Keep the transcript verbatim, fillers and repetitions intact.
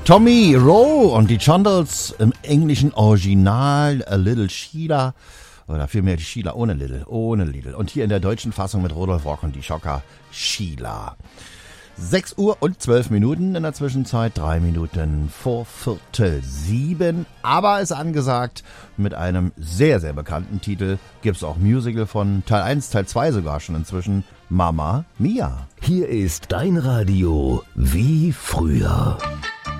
Tommy Rowe und die Chondals im englischen Original A Little Sheila. Oder vielmehr die Sheila ohne Little, ohne Little. Und hier in der deutschen Fassung mit Rudolf Rock und die Schocker Sheila. sechs Uhr und zwölf Minuten, in der Zwischenzeit drei Minuten vor Viertel sieben. Aber ist angesagt, mit einem sehr, sehr bekannten Titel gibt's auch Musical von Teil eins, Teil zwei sogar schon inzwischen, Mamma Mia. Hier ist dein Radio wie früher.